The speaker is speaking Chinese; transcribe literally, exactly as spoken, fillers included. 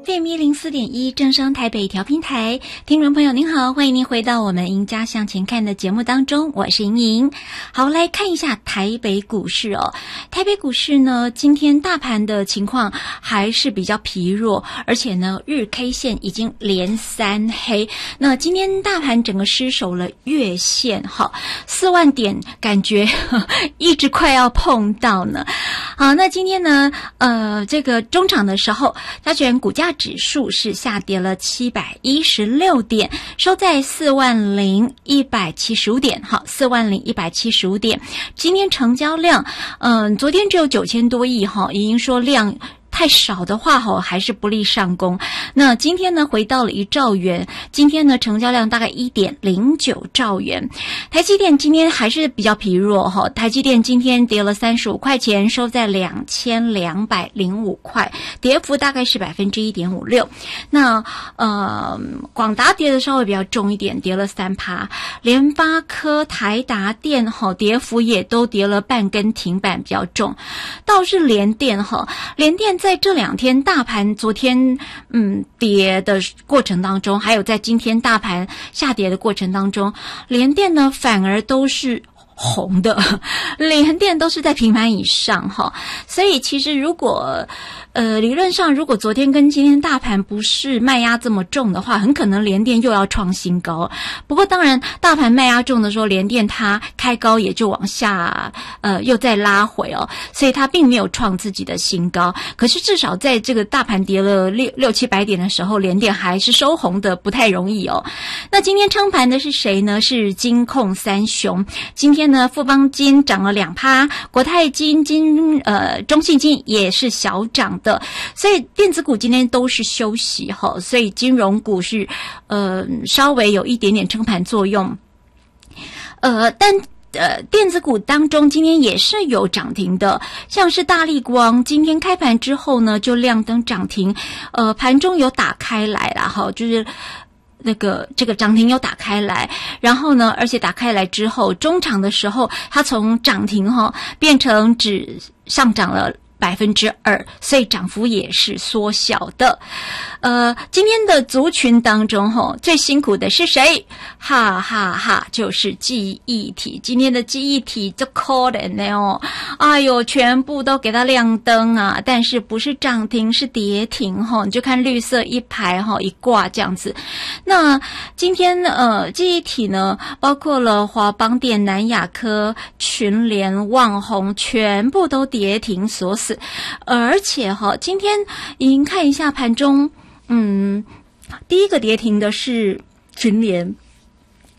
F M 一零四点一正声台北调频台，听众朋友您好，欢迎您回到我们赢家向前看的节目当中，我是莹莹。好，来看一下台北股市哦。台北股市呢，今天大盘的情况还是比较疲弱，而且呢，日 K 线已经连三黑。那今天大盘整个失守了月线，哈，四万点感觉呵一直快要碰到呢。好，那今天呢，呃，这个中场的时候，加权股价指数是下跌了七百一十六点，收在四万零一百七十五点。好，四万零一百七十五点。今天成交量，嗯、呃，昨天只有九千多亿哈，已经说量太少的话吼，还是不利上攻。那今天呢，回到了一兆元，今天呢成交量大概 一点零九兆元。台积电今天还是比较疲弱哈，台积电今天跌了三十五块钱，收在两千两百零五块，跌幅大概是 百分之一点五六。那呃广达跌的稍微比较重一点，跌了 百分之三。联发科、台达电哈跌幅也都跌了半根停板比较重。倒是联电哈，联电在这两天大盘昨天嗯跌的过程当中，还有在今天大盘下跌的过程当中，联电呢反而都是红的，联电都是在平盘以上哈。所以其实如果呃理论上如果昨天跟今天大盘不是卖压这么重的话，很可能联电又要创新高。不过当然大盘卖压重的时候，联电它开高也就往下呃又再拉回哦，所以它并没有创自己的新高。可是至少在这个大盘跌了六六七百点的时候，联电还是收红的不太容易哦。那今天撑盘的是谁呢？是金控三雄。今天呢，富邦金涨了 百分之二， 国泰金、金呃中信金也是小涨的，所以电子股今天都是休息哈，所以金融股是呃稍微有一点点撑盘作用，呃但。呃，电子股当中今天也是有涨停的，像是大立光，今天开盘之后呢就亮灯涨停，呃，盘中有打开来啦哈，就是那个这个涨停有打开来，然后呢，而且打开来之后，中场的时候它从涨停哈变成只上涨了百分之二，所以涨幅也是缩小的。呃，今天的族群当中吼，最辛苦的是谁？哈哈哈，就是记忆体。今天的记忆体这可怜的哦，哎呦，全部都给它亮灯啊！但是不是涨停是跌停吼，你就看绿色一排吼一挂这样子。那今天呃记忆体呢，包括了华邦电、南亚科、群联、旺宏，全部都跌停锁死。而且哈，今天您看一下盘中，嗯，第一个跌停的是群联。